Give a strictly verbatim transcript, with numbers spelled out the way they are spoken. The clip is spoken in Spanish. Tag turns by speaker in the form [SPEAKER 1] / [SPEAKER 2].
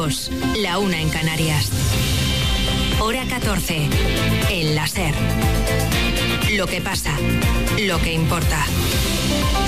[SPEAKER 1] dos, la una en Canarias. Hora catorce, el láser. Lo que pasa, lo que importa.